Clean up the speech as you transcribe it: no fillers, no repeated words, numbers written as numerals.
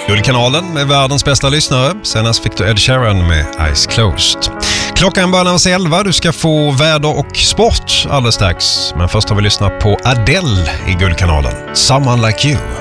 Guldkanalen med världens bästa lyssnare. Senast fick du Ed Sheeran med Eyes Closed. Klockan börjar närma sig 11. Du ska få väder och sport alldeles strax. Men först har vi lyssnat på Adele i Guldkanalen. Someone Like You.